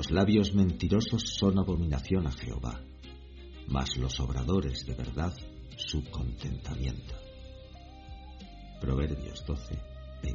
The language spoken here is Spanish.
Los labios mentirosos son abominación a Jehová, mas los obradores de verdad su contentamiento. Proverbios 12,